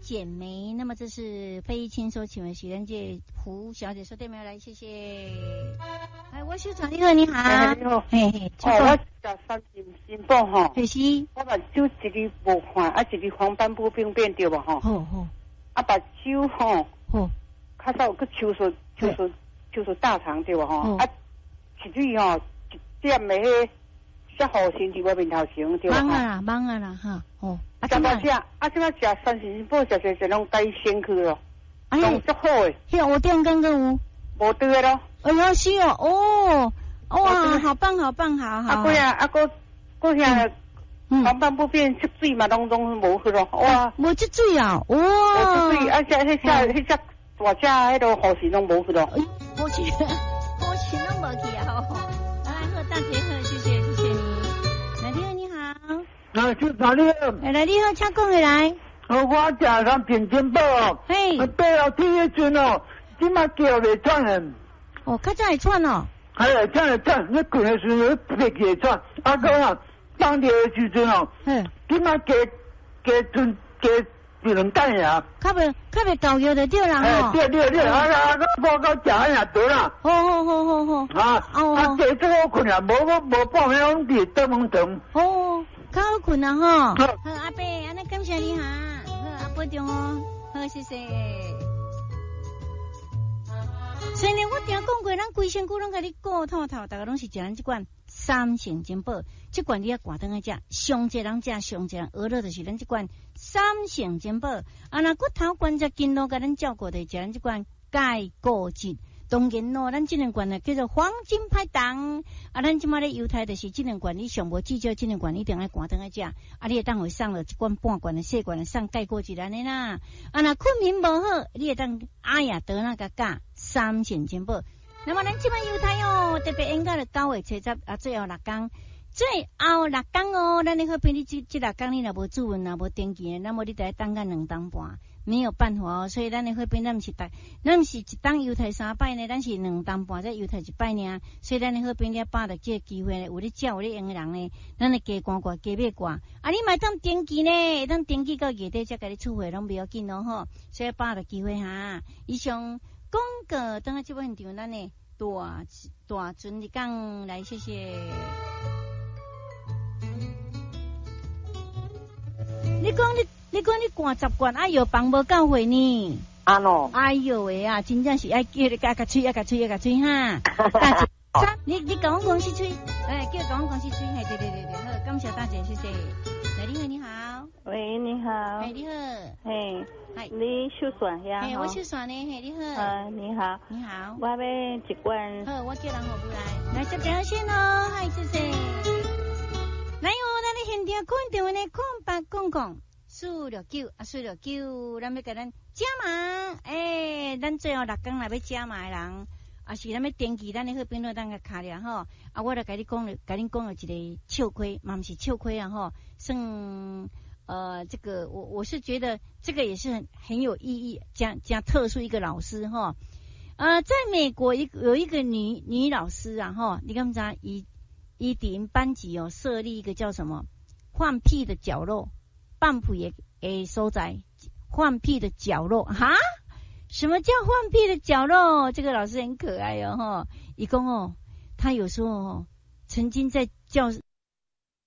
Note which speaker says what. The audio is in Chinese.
Speaker 1: 剪梅，那么这是非轻松，请问许仁界胡小姐说对没有？来，谢谢。哎，我是传你好，你好。
Speaker 2: 你好。
Speaker 1: 嘿嘿，
Speaker 2: 我食三斤宝吼。
Speaker 1: 就是。
Speaker 2: 我目睭一日无看，一日黄斑部病变对无吼？
Speaker 1: 好好。
Speaker 2: 目睭吼。
Speaker 1: 好。
Speaker 2: 较早有个手术大肠对无吼？一水吼一点的迄些好心伫我面头前对无？
Speaker 1: 忙啊啦哈。哦。
Speaker 2: 怎么食？怎么食三斤宝食拢改先去咯？拢足好诶。
Speaker 1: 迄我店刚刚有。
Speaker 2: 无对个咯。
Speaker 1: 哎呦是哦。哇，好棒，好。
Speaker 2: 过遐黄斑部变出水嘛，拢无去咯。哇，
Speaker 1: 无出水啊！哇，
Speaker 2: 无出水，迄只大只迄个护士拢无去咯。
Speaker 1: 护士拢无去啊！好，来好，大姐好，谢谢你。来，你好，你好。
Speaker 3: 是哪里？
Speaker 1: 来，你好，请讲回来。
Speaker 3: 我食三平金宝哦。
Speaker 1: 嘿。
Speaker 3: 爬楼梯迄阵哦，即马叫袂喘诶。
Speaker 1: 哦，较早会喘哦。
Speaker 3: 系啊，真系真，你困嘅时候爬起喘，讲啊，放掉嘅时阵哦，今仔加2等呀。
Speaker 1: 较袂高腰就对啦吼。
Speaker 3: 对，我到食呀得啦。
Speaker 1: 好。
Speaker 3: 加这个困啊，无半暝拢伫倒门床。
Speaker 1: 哦，较好困啊吼。好，阿伯，安尼感谢你哈，好，阿保重哦，好，谢谢。虽然我听讲过，咱规身躯拢甲你顾透透，大家拢是食咱这款三成金宝，这款你要挂灯来食，上济人食，上济人饿了就是咱这款三成金宝。那骨头关节筋络甲咱照顾的，食咱这款钙固质。当然咯，咱这两罐呢叫做黄金拍档。咱即马咧犹太就是这两罐，你上无至少这两罐一定要挂灯来食。你会当会送了一罐半罐的细罐的送钙固质安尼啦。那困眠无好，你会当呀得那个价三成金宝。那么咱即马犹太哦，特别应该是9月7日最后6天。最后6天哦，咱你好比你这6天你若无注文，若无登记，那么你得等个2天半。没有办法哦，所以咱的会变，咱不是一当犹太3摆呢，咱是2天半再犹太1摆呢，所以咱的会变了把握这个机会呢，有咧照有咧用的人呢，咱的加挂加买挂，你买当登记呢，当登记到月底才给你出货，拢不要紧咯吼，所以把握机会哈。以上广告等下这部现场咱呢大尊的讲来，谢谢。你讲你灌10罐，哎哟，放无够会呢。
Speaker 2: 咯。
Speaker 1: 哎哟喂啊，真正是爱叫你加吹哈。大姐，你跟我公司吹，叫跟我公司吹，对，好，感谢大姐，谢谢。你好。
Speaker 4: 喂，你好。
Speaker 1: 你好。
Speaker 4: 嘿，你收线呀？
Speaker 1: 我收线呢，你好。
Speaker 4: 你好。
Speaker 1: 你好。
Speaker 4: 我要1罐。
Speaker 1: 好，我叫人服务来接电话先咯，嗨，谢谢。来哦，咱的现场看电话呢，看8讲。469，咱要给咱加码，咱最后6天来要加码的人，是咱要登记咱的好朋友当个卡了吼，我来跟你讲了一个笑亏，嘛不是笑亏啊吼，算这个我是觉得这个也是很有意义，加特殊一个老师哈，在美国有一个女老师啊哈，你看咱以班级哦设立一个叫什么换屁的角落。放屁的所在，换屁的角落哈？什么叫换屁的角落？这个老师很可爱哦，哈！一共哦，他有时候曾经在教